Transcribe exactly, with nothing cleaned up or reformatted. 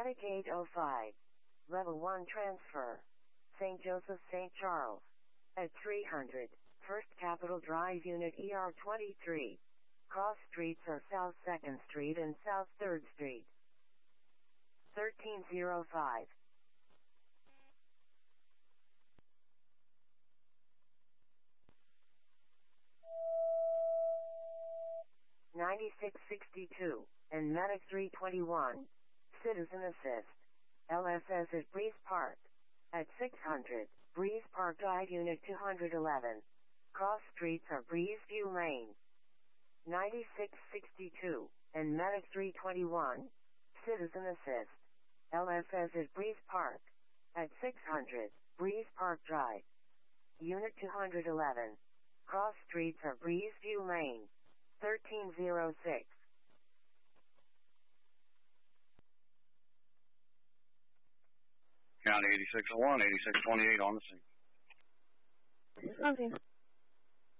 Attic eight oh five. Level one transfer. Saint Joseph Saint Charles. At three hundred. First Capitol Drive Unit E R twenty-three. Cross streets are South second Street and South third Street. thirteen oh five. ninety-six sixty-two, and Medic three twenty-one. Citizen Assist. L S S at Breeze Park. At six hundred, Breeze Park Guide Unit two eleven. Cross streets are Breeze View Lane. ninety-six sixty-two, and Medic three twenty-one. Citizen Assist. L S S at Breeze Park. At six hundred, Breeze Park Drive. Unit two eleven. Cross streets are Breeze View Lane. thirteen oh six. County eighty-six oh one, eighty-six twenty-eight on the scene. Okay.